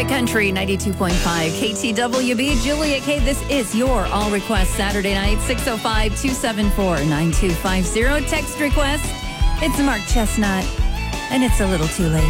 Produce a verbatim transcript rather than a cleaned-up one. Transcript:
Country ninety-two point five K T W B. Julia K, this is your All Request Saturday night. six oh five, two seven four, nine two five zero. Text request. It's Mark Chestnut, and it's a little too late.